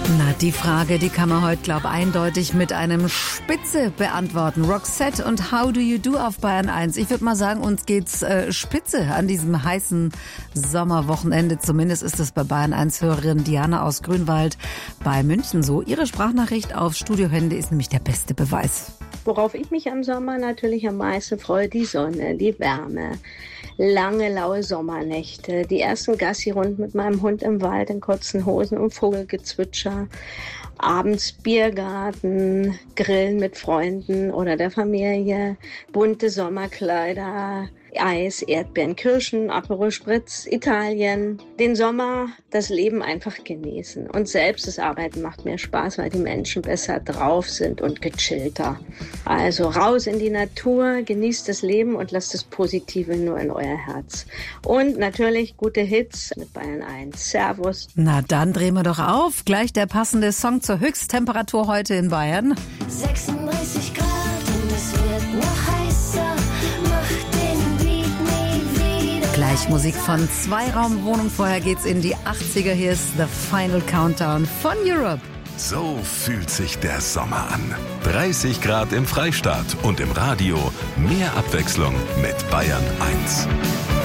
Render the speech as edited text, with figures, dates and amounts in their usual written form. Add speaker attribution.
Speaker 1: Na, die Frage, die kann man heute, glaube ich, eindeutig mit einem Spitze beantworten. Roxette und How Do You Do auf Bayern 1. Ich würde mal sagen, uns geht's spitze an diesem heißen Sommerwochenende. Zumindest ist es bei Bayern 1-Hörerin Diana aus Grünwald bei München so. Ihre Sprachnachricht auf Studiohandy ist nämlich der beste Beweis.
Speaker 2: Worauf ich mich am Sommer natürlich am meisten freue, die Sonne, die Wärme. Lange, laue Sommernächte, die ersten Gassi-Runden mit meinem Hund im Wald in kurzen Hosen und Vogelgezwitscher, abends Biergarten, Grillen mit Freunden oder der Familie, bunte Sommerkleider, Eis, Erdbeeren, Kirschen, Aperol Spritz, Italien. Den Sommer, das Leben einfach genießen. Und selbst das Arbeiten macht mir Spaß, weil die Menschen besser drauf sind und gechillter. Also raus in die Natur, genießt das Leben und lasst das Positive nur in euer Herz. Und natürlich gute Hits mit Bayern 1. Servus.
Speaker 1: Na, dann drehen wir doch auf. Gleich der passende Song zur Höchsttemperatur heute in Bayern.
Speaker 3: 36 Grad und es wird noch heißer.
Speaker 1: Gleich Musik von Zweiraumwohnung. Vorher geht's in die 80er. Hier ist The Final Countdown von Europe.
Speaker 4: So fühlt sich der Sommer an. 30 Grad im Freistaat und im Radio. Mehr Abwechslung mit Bayern 1.